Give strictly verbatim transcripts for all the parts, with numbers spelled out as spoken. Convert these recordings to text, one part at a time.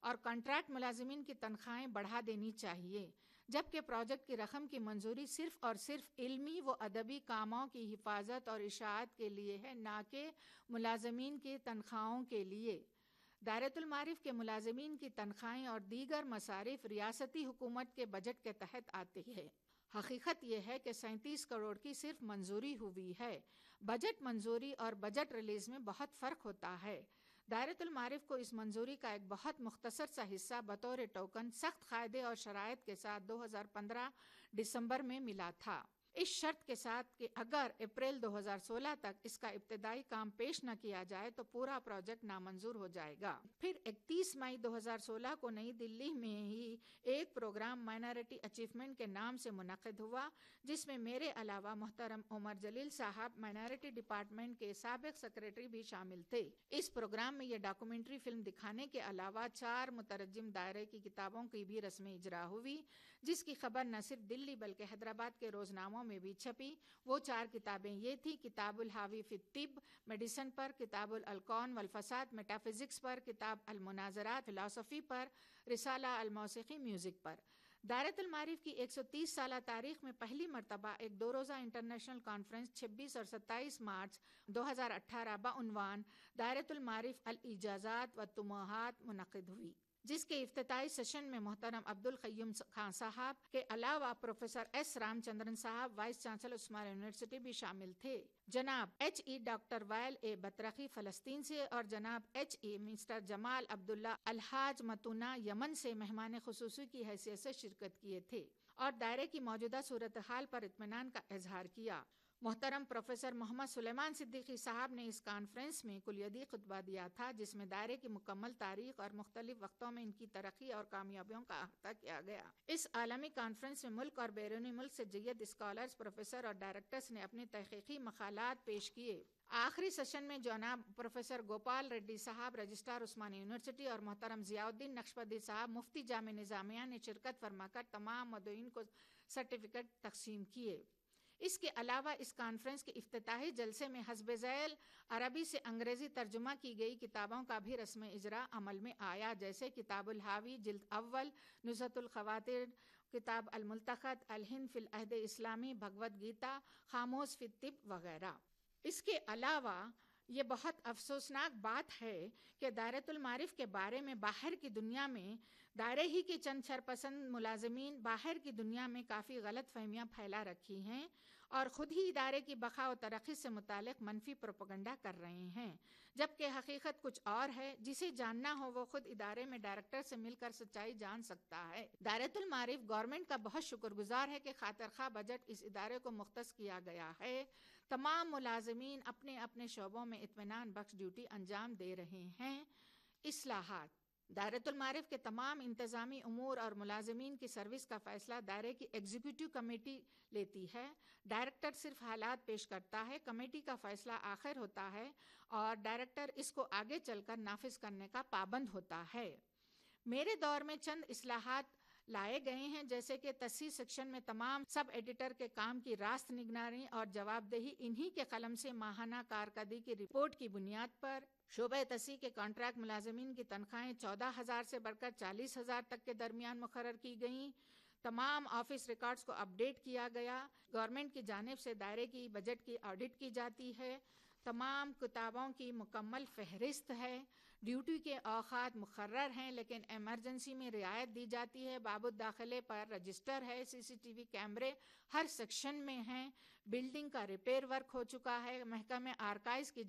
اور کانٹریکٹ ملازمین کی تنخواہیں بڑھا دینی چاہیے، جبکہ پروجیکٹ کی رقم کی منظوری صرف اور صرف علمی و ادبی کاموں کی حفاظت اور اشاعت کے لیے ہے، نہ کہ ملازمین کی تنخواہوں کے لیے۔ دائرۃ المعارف کے ملازمین کی تنخواہیں اور دیگر مصارف ریاستی حکومت کے بجٹ کے تحت آتی ہے۔ حقیقت یہ ہے کہ سینتیس کروڑ کی صرف منظوری ہوئی ہے۔ بجٹ منظوری اور بجٹ ریلیز میں بہت فرق ہوتا ہے۔ دائرۃ المعارف کو اس منظوری کا ایک بہت مختصر سا حصہ بطور ٹوکن سخت قاعدے اور شرائط کے ساتھ دو ہزار پندرہ دسمبر میں ملا تھا، اس شرط کے ساتھ کہ اگر اپریل دو ہزار سولہ تک اس کا ابتدائی کام پیش نہ کیا جائے تو پورا پروجیکٹ نامنظور ہو جائے گا۔ پھر اکتیس مئی دو ہزار سولہ کو نئی دلی میں ہی ایک پروگرام مائنارٹی اچیومنٹ کے نام سے منعقد ہوا، جس میں میرے علاوہ محترم عمر جلیل صاحب مائنارٹی ڈپارٹمنٹ کے سابق سیکریٹری بھی شامل تھے۔ اس پروگرام میں یہ ڈاکومنٹری فلم دکھانے کے علاوہ چار مترجم دائرے کی کتابوں کی بھی رسم اجرا ہوئی، جس کی خبر نہ صرف دلی بلکہ حیدرآباد کے روزناموں میں بھی چھپی۔ وہ چار کتابیں یہ تھیں: کتاب الحاوی فی الطب میڈیسن پر، کتاب الکون والفساد میٹافزکس پر، کتاب المناظرات فلسفی پر، رسالہ الموسیقی میوزک پر۔ دائرۃ المعارف کی ایک سو تیس سالہ تاریخ میں پہلی مرتبہ ایک دو روزہ انٹرنیشنل کانفرنس چھبیس اور ستائیس مارچ دو ہزار اٹھارہ بعنوان دائرۃ المعارف الاجازات والطموحات منعقد ہوئی، جس کے افتتاحی سیشن میں محترم عبدالقیوم خان صاحب کے علاوہ پروفیسر ایس رام چندرن صاحب وائس چانسلر عثمانیہ یونیورسٹی بھی شامل تھے، جناب ایچ ای ڈاکٹر وائل اے بطرخی فلسطین سے اور جناب ایچ ای مسٹر جمال عبداللہ الحاج متونہ یمن سے مہمان خصوصی کی حیثیت سے شرکت کیے تھے اور دائرے کی موجودہ صورتحال پر اطمینان کا اظہار کیا۔ محترم پروفیسر محمد سلیمان صدیقی صاحب نے اس کانفرنس میں کلیدی خطبہ دیا تھا، جس میں دائرے کی مکمل تاریخ اور مختلف وقتوں میں ان کی ترقی اور کامیابیوں کا احاطہ کیا گیا۔ اس عالمی کانفرنس میں ملک اور بیرون ملک سے جید اسکالرز، پروفیسر اور ڈائریکٹرز نے اپنے تحقیقی مقالات پیش کیے۔ آخری سیشن میں جناب پروفیسر گوپال ریڈی صاحب رجسٹرار عثمانیہ یونیورسٹی اور محترم ضیاء الدین نقشبندی صاحب مفتی جامعہ نظامیہ نے شرکت فرما کر تمام مدعوئین کو سرٹیفکیٹ تقسیم کیے۔ اس کے علاوہ اس کانفرنس کے افتتاحی جلسے میں حسب ذیل عربی سے انگریزی ترجمہ کی گئی کتابوں کا بھی رسم اجرا عمل میں آیا، جیسے کتاب الحاوی جلد اول، نزہۃ الخواطر، کتاب الملتقط، الہند فی العہد اسلامی، بھگوت گیتا، خاموش فی الطب وغیرہ۔ اس کے علاوہ یہ بہت افسوسناک بات ہے کہ دائرۃ المعارف کے بارے میں باہر کی دنیا میں دائرے ہی کے چند شرپسند ملازمین باہر کی دنیا میں کافی غلط فہمیاں پھیلا رکھی ہیں اور خود ہی ادارے کی بقا و ترقی سے متعلق منفی پروپیگنڈا کر رہے ہیں، جبکہ حقیقت کچھ اور ہے۔ جسے جاننا ہو وہ خود ادارے میں ڈائریکٹر سے مل کر سچائی جان سکتا ہے۔ دائرۃ المعارف گورنمنٹ کا بہت شکر گزار ہے کہ خاطر خواہ بجٹ اس ادارے کو مختص کیا گیا ہے۔ تمام ملازمین اپنے اپنے شعبوں میں اطمینان بخش ڈیوٹی انجام دے رہے ہیں۔ اصلاحات: دائرۃ المعارف کے تمام انتظامی امور اور ملازمین کی سروس کا فیصلہ دائرے کی ایگزیکٹو کمیٹی لیتی ہے۔ ڈائریکٹر صرف حالات پیش کرتا ہے، کمیٹی کا فیصلہ آخر ہوتا ہے اور ڈائریکٹر اس کو آگے چل کر نافذ کرنے کا پابند ہوتا ہے۔ میرے دور میں چند اصلاحات لائے گئے ہیں، جیسے کہ تصحیح سیکشن میں تمام سب ایڈیٹر کے کام کی راست نگرانی اور جواب دہی انہی کے قلم سے ماہانہ کارکردگی کی رپورٹ کی بنیاد پر۔ شعبہ تصحیح کے کانٹریکٹ ملازمین کی تنخواہیں چودہ ہزار سے بڑھ کر چالیس ہزار تک کے درمیان مقرر کی گئیں۔ تمام آفس ریکارڈز کو اپ ڈیٹ کیا گیا۔ گورنمنٹ کی جانب سے دائرے کی بجٹ کی آڈٹ کی جاتی ہے۔ تمام کتابوں کی مکمل فہرست ہے۔ ڈیوٹی کے اوقات مقرر ہیں لیکن ایمرجنسی میں رعایت دی جاتی ہے۔ باب الداخلے پر رجسٹر ہے۔ سی سی ٹی وی کیمرے ہر سیکشن میں ہیں۔ بلڈنگ کا ریپیئر ورک ہو چکا ہے۔ محکمہ آرکائیوز کی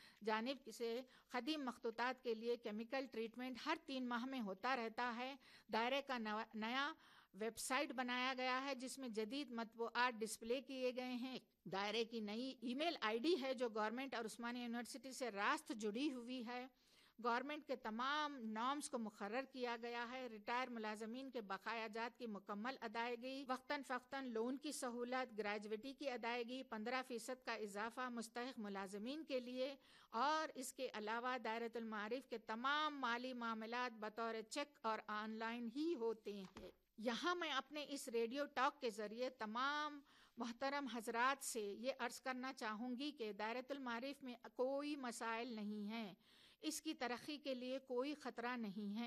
جانب سے قدیم مخطوطات کے لیے کیمیکل ٹریٹمنٹ ہر تین ماہ میں ہوتا رہتا ہے۔ دائرے کا نیا ویب سائٹ بنایا گیا ہے جس میں جدید مطبوعات ڈسپلے کیے گئے ہیں۔ دائرے کی نئی ای میل آئی ڈی ہے جو گورنمنٹ اور عثمانیہ یونیورسٹی سے راست جڑی ہوئی ہے۔ گورنمنٹ کے تمام نارمز کو مقرر کیا گیا ہے۔ ریٹائر ملازمین کے بقایا جات کی مکمل ادائیگی، وقتاً فوقتاً لون کی سہولت، گریجویٹی کی ادائیگی، پندرہ فیصد کا اضافہ مستحق ملازمین کے لیے، اور اس کے علاوہ دائرۃ المعارف کے تمام مالی معاملات بطور چیک اور آن لائن ہی ہوتے ہیں۔ یہاں میں اپنے اس ریڈیو ٹاک کے ذریعے تمام محترم حضرات سے یہ عرض کرنا چاہوں گی کہ دائرۃ المعارف میں کوئی مسائل نہیں ہیں، اس کی ترقی کے لیے کوئی خطرہ نہیں ہے۔